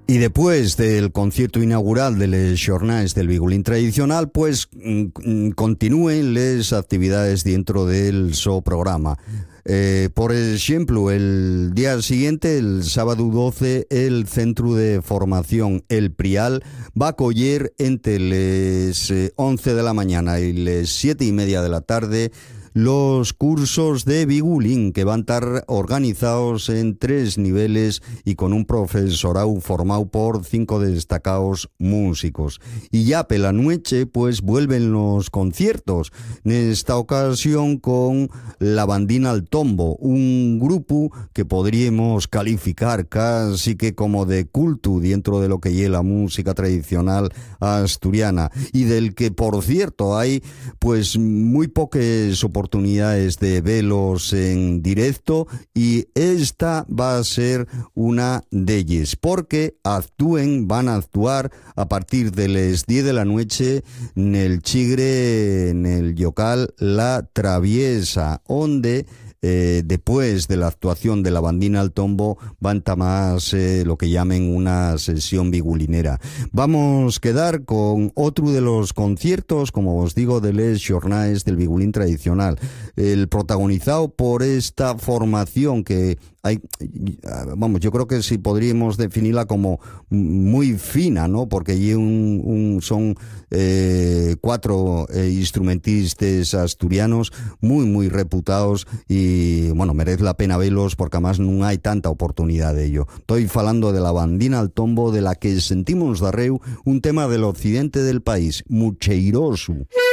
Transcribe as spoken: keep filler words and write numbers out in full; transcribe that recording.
Y después del concierto inaugural de les Xornais del Vigulín Tradicional, pues mm, continúen las actividades dentro del so programa. Eh, por ejemplo, el día siguiente, el sábado doce, el Centro de Formación El Prial va a acoger entre las once de la mañana y las siete y media de la tarde los cursos de Vigulín, que van a estar organizados en tres niveles y con un profesorado formado por cinco destacados músicos. Y ya por la noche, pues vuelven los conciertos, en esta ocasión con la Bandina al Tombo, un grupo que podríamos calificar casi que como de culto dentro de lo que es la música tradicional asturiana, y del que, por cierto, hay pues muy pocas oportunidades oportunidades de verlos en directo, y esta va a ser una de ellas, porque actúen, van a actuar a partir de las diez de la noche en el Chigre, en el local La Traviesa, donde Eh, después de la actuación de la Bandina al Tombo van a más eh, lo que llamen una sesión vigulinera. Vamos a quedar con otro de los conciertos, como os digo, de les Xornais del Vigulín Tradicional, el protagonizado por esta formación que hay, vamos, yo creo que sí podríamos definirla como muy fina, ¿no? Porque hay un, un, son eh, cuatro eh, instrumentistas asturianos muy, muy reputados, y, bueno, merece la pena verlos porque además no hay tanta oportunidad de ello. Estoy falando de la Bandina al Tombo, de la que sentimos darreu un tema del occidente del país, Mucheirosu.